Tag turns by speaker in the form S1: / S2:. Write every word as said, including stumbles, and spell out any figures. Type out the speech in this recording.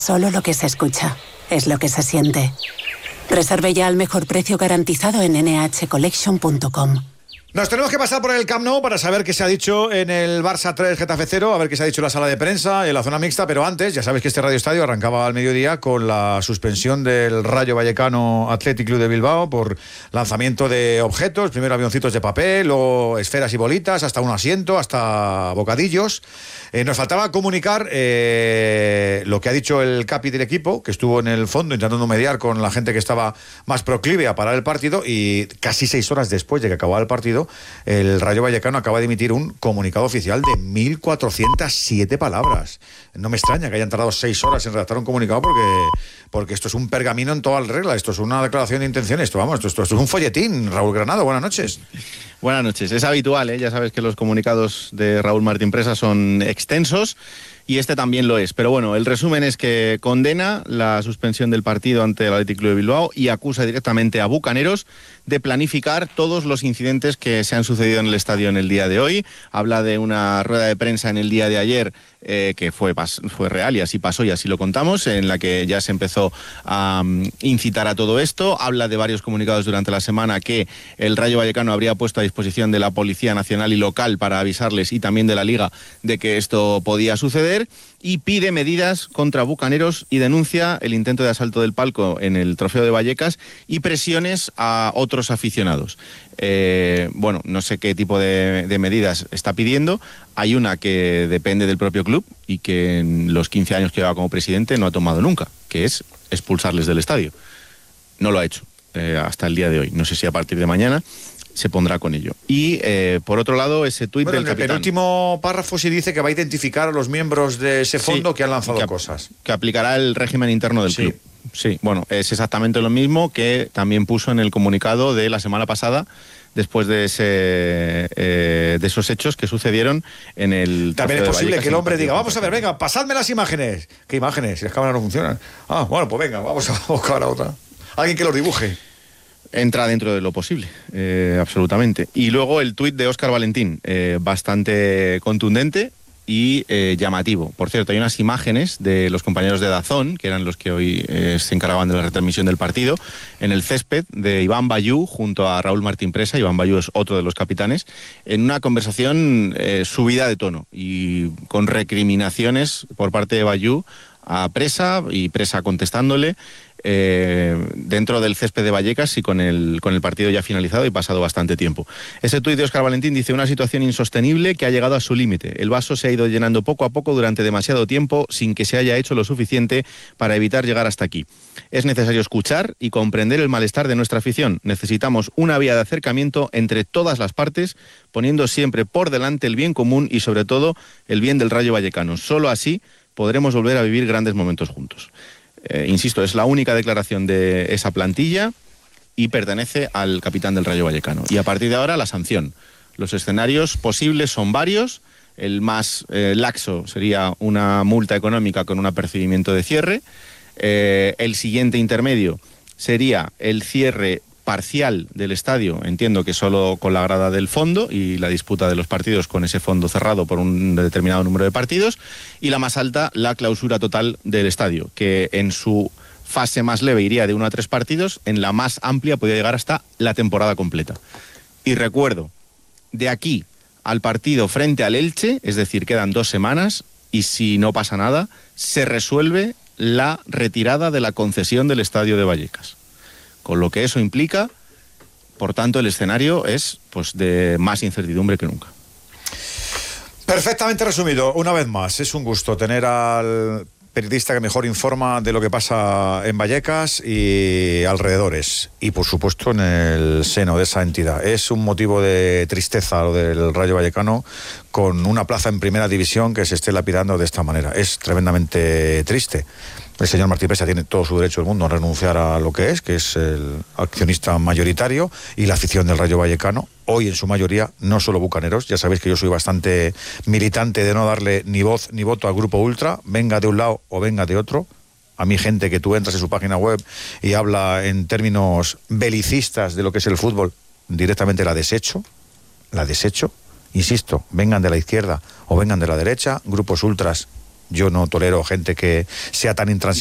S1: Solo lo que se escucha es lo que se siente. Reserve ya al mejor precio garantizado en ene hache collection punto com.
S2: Nos tenemos que pasar por el Camp Nou para saber qué se ha dicho en el Barça tres, Getafe cero, a ver qué se ha dicho en la sala de prensa, en la zona mixta, pero antes, ya sabéis que este Radio Estadio arrancaba al mediodía con la suspensión del Rayo Vallecano Athletic Club de Bilbao por lanzamiento de objetos, primero avioncitos de papel, luego esferas y bolitas, hasta un asiento, hasta bocadillos. Eh, nos faltaba comunicar eh, lo que ha dicho el capi del equipo, que estuvo en el fondo intentando mediar con la gente que estaba más proclive a parar el partido, y casi seis horas después de que acababa el partido, el Rayo Vallecano acaba de emitir un comunicado oficial de mil cuatrocientas siete palabras. No me extraña que hayan tardado seis horas en redactar un comunicado porque, porque esto es un pergamino en toda regla, esto es una declaración de intenciones, esto, vamos, esto, esto, esto es un folletín. Raúl Granado, buenas noches.
S3: Buenas noches. Es habitual, ¿eh? Ya sabes que los comunicados de Raúl Martín Presa son extensos y este también lo es. Pero bueno, el resumen es que condena la suspensión del partido ante el Athletic Club de Bilbao y acusa directamente a Bucaneros de planificar todos los incidentes que se han sucedido en el estadio en el día de hoy. Habla de una rueda de prensa en el día de ayer eh, que fue, fue real y así pasó y así lo contamos, en la que ya se empezó a um, incitar a todo esto. Habla de varios comunicados durante la semana que el Rayo Vallecano habría puesto a disposición de la Policía Nacional y Local para avisarles, y también de la Liga, de que esto podía suceder, y pide medidas contra Bucaneros y denuncia el intento de asalto del palco en el Trofeo de Vallecas y presiones a otros aficionados. Eh, bueno, no sé qué tipo de, de medidas está pidiendo. Hay una que depende del propio club y que en los quince años que lleva como presidente no ha tomado nunca, que es expulsarles del estadio. No lo ha hecho eh, hasta el día de hoy. No sé si a partir de mañana se pondrá con ello. Y eh, por otro lado, ese tuit
S2: bueno,
S3: del capitán.
S2: En el penúltimo párrafo sí dice que va a identificar a los miembros de ese fondo sí, que han lanzado
S3: que,
S2: cosas.
S3: Que aplicará el régimen interno del
S2: sí.
S3: club. Sí, bueno, es exactamente lo mismo que también puso en el comunicado de la semana pasada, después de ese eh, de esos hechos que sucedieron en el...
S2: También es posible que el hombre diga, vamos a ver, venga, pasadme las imágenes. ¿Qué imágenes? Si las cámaras no funcionan. Ah, bueno, pues venga, vamos a buscar a otra. Alguien que los dibuje.
S3: Entra dentro de lo posible, eh, absolutamente. Y luego el tuit de Óscar Valentín, eh, bastante contundente y eh, llamativo. Por cierto, hay unas imágenes de los compañeros de Dazón, que eran los que hoy eh, se encargaban de la retransmisión del partido, en el césped de Iván Bayú junto a Raúl Martín Presa. Iván Bayú es otro de los capitanes, en una conversación eh, subida de tono y con recriminaciones por parte de Bayú a Presa y Presa contestándole. Eh, dentro del césped de Vallecas y con el, con el partido ya finalizado y pasado bastante tiempo. Ese tuit de Óscar Valentín dice: una situación insostenible que ha llegado a su límite. El vaso se ha ido llenando poco a poco durante demasiado tiempo sin que se haya hecho lo suficiente para evitar llegar hasta aquí. Es necesario escuchar y comprender el malestar de nuestra afición. Necesitamos una vía de acercamiento entre todas las partes, poniendo siempre por delante el bien común y sobre todo el bien del Rayo Vallecano. Solo así podremos volver a vivir grandes momentos juntos. Eh, insisto, es la única declaración de esa plantilla y pertenece al capitán del Rayo Vallecano. Y a partir de ahora, la sanción. Los escenarios posibles son varios. El más eh, laxo sería una multa económica con un apercibimiento de cierre. Eh, el siguiente intermedio sería el cierre parcial del estadio, entiendo que solo con la grada del fondo y la disputa de los partidos con ese fondo cerrado por un determinado número de partidos, y la más alta, la clausura total del estadio, que en su fase más leve iría de uno a tres partidos, en la más amplia podría llegar hasta la temporada completa. Y recuerdo, de aquí al partido frente al Elche, es decir, quedan dos semanas, y si no pasa nada, se resuelve la retirada de la concesión del estadio de Vallecas. Con lo que eso implica, por tanto, el escenario es pues de más incertidumbre que nunca.
S2: Perfectamente resumido. Una vez más, es un gusto tener al periodista que mejor informa de lo que pasa en Vallecas y alrededores, y por supuesto en el seno de esa entidad. Es un motivo de tristeza lo del Rayo Vallecano, con una plaza en primera división que se esté lapidando de esta manera. Es tremendamente triste. El señor Martín Presa tiene todo su derecho del mundo a renunciar a lo que es, que es el accionista mayoritario, y la afición del Rayo Vallecano, hoy en su mayoría, no solo bucaneros. Ya sabéis que yo soy bastante militante de no darle ni voz ni voto al grupo ultra, venga de un lado o venga de otro. A mí, gente que tú entras en su página web y habla en términos belicistas de lo que es el fútbol, directamente la desecho, la desecho. Insisto, vengan de la izquierda o vengan de la derecha, grupos ultras Yo no tolero gente que sea tan intransigente